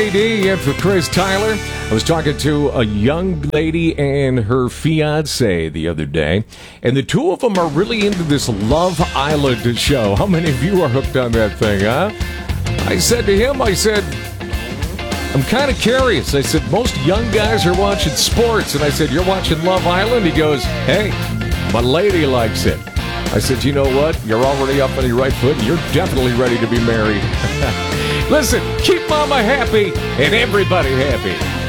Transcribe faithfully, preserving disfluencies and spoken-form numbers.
D and for Chris Tyler. I was talking to a young lady and her fiance the other day, and the two of them are really into this Love Island show. How many of you are hooked on that thing, huh? I said to him, I said, I'm kind of curious. I said, most young guys are watching sports, and I said, you're watching Love Island? He goes, hey, my lady likes it. I said, you know what? You're already up on your right foot, and you're definitely ready to be married. Listen, keep mama happy and everybody happy.